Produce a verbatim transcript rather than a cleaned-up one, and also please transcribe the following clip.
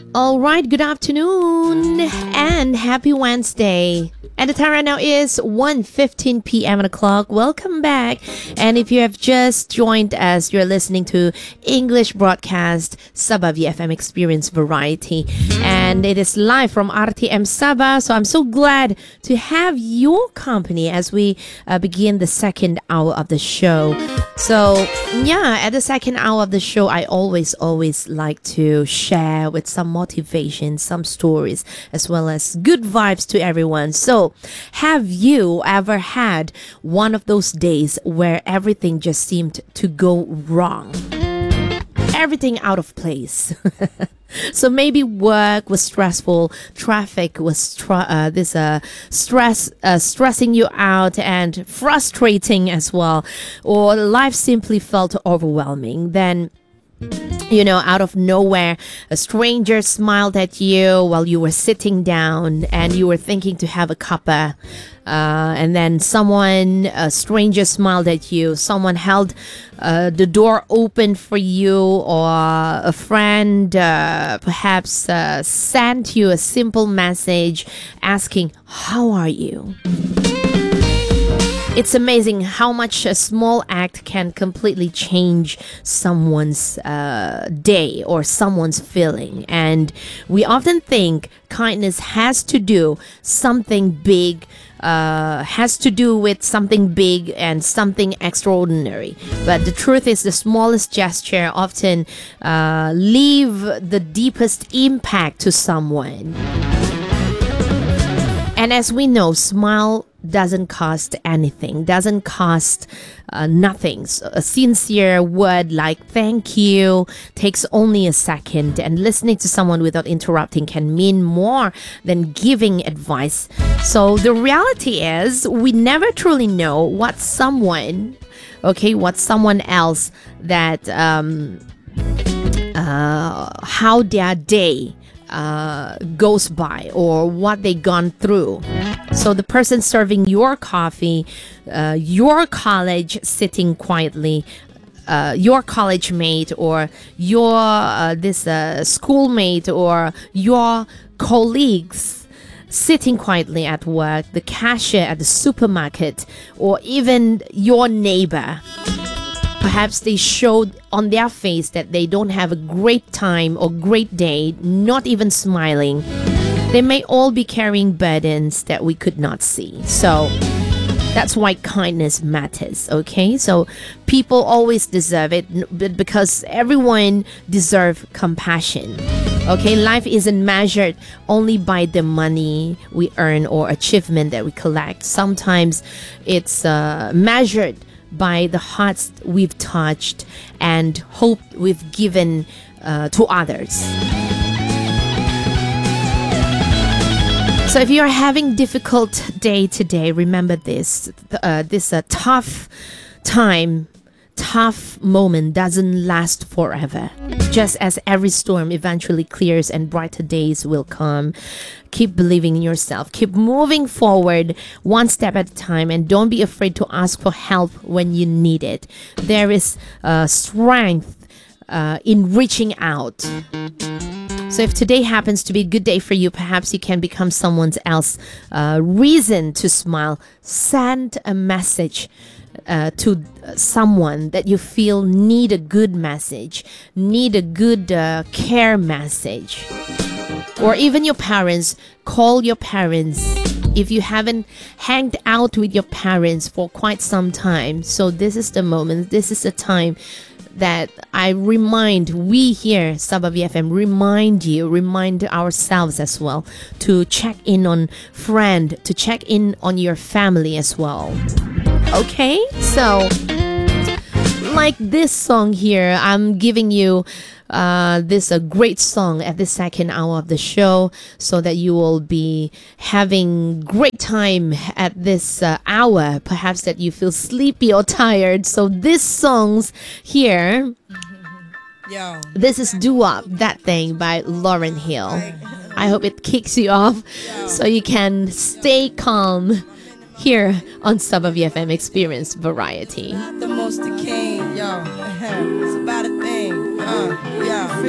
All right, good afternoon and happy Wednesday. And the time right now is one fifteen p.m. on the clock. Welcome back. And if you have just joined us, you're listening to English broadcast Sabah V F M Experience Variety. And it is live from R T M Sabah. So I'm so glad to have your company as we uh, begin the second hour of the show. So yeah, at the second hour of the show, I always, always like to share with some motivation, some stories, as well as good vibes to everyone. So have you ever had one of those days where everything just seemed to go wrong? Everything out of place. So maybe work was stressful, traffic was tr- uh, this uh, stress uh, stressing you out and frustrating as well, or life simply felt overwhelming. Then, you know, out of nowhere, a stranger smiled at you while you were sitting down and you were thinking to have a cuppa. Uh, and then someone, a stranger smiled at you. Someone held uh, the door open for you, or a friend uh, perhaps uh, sent you a simple message asking, "How are you?" It's amazing how much a small act can completely change someone's uh, day or someone's feeling. And we often think kindness has to do something big, uh, has to do with something big and something extraordinary. But the truth is, the smallest gesture often uh, leave the deepest impact to someone. And as we know, smile doesn't cost anything, doesn't cost uh, nothing. So a sincere word like thank you takes only a second, and listening to someone without interrupting can mean more than giving advice. So the reality is, we never truly know what someone, okay, what someone else that, um, uh, how their day Uh, goes by or what they gone through. So the person serving your coffee, uh, your college sitting quietly, uh, your college mate, or your uh, this uh, schoolmate, or your colleagues sitting quietly at work, the cashier at the supermarket, or even your neighbor. Perhaps they showed on their face that they don't have a great time or great day, not even smiling. They may all be carrying burdens that we could not see. So that's why kindness matters, okay? So people always deserve it, but because everyone deserves compassion. Okay, life isn't measured only by the money we earn or achievement that we collect. Sometimes it's uh, measured by the hearts we've touched and hope we've given uh, to others. So if you're having difficult day today, remember this, uh, this uh, tough time, tough moment doesn't last forever. Just as every storm eventually clears and brighter days will come, keep believing in yourself. Keep moving forward one step at a time, and don't be afraid to ask for help when you need it. There is uh, strength uh, in reaching out. So if today happens to be a good day for you, perhaps you can become someone else's uh, reason to smile. Send a message Uh, to someone that you feel need a good message, need a good uh, care message. Or even your parents, call your parents if you haven't hanged out with your parents for quite some time. So this is the moment, this is the time that I remind, we here, Sabah V F M, remind you, remind ourselves as well, to check in on friend, to check in on your family as well. Okay, so like this song here, I'm giving you uh, this a great song at the second hour of the show, so that you will be having great time at this uh, hour. Perhaps that you feel sleepy or tired. So this song's here. Yo. This is Doo Wop, That Thing by Lauryn Hill. I hope it kicks you off so you can stay calm here on Sabah V F M Experience Variety. Not the most king, yo. It's about a thing. Uh, yeah.